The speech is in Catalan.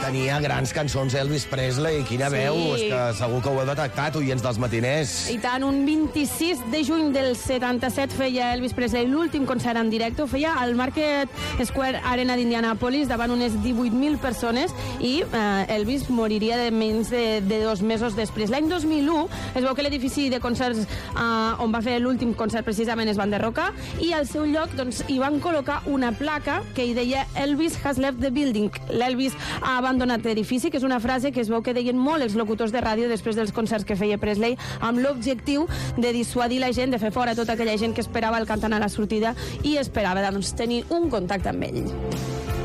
tenia grans cançons Elvis Presley, quina veu, és que segur que ho heu detectat, oients dels matiners. I tant, un 26 de juny del 77 feia Elvis Presley l'últim concert en directe, ho feia al Market Square Arena d'Indianapolis davant unes 18.000 persones i Elvis moriria de menys de 2 mesos després. L'any 2001 es veu que l'edifici de concerts on va fer l'últim concert precisament es va enderrocar i al seu lloc doncs, hi van col·locar una placa que hi deia Elvis has left the building. L'Elvis ha abandonat l'edifici, que és una frase que es veu que deien molt els locutors de ràdio després dels concerts que feia Presley, amb l'objectiu de dissuadir la gent, de fer fora tota aquella gent que esperava el cantant a la sortida i esperava doncs, tenir un contacte amb ell.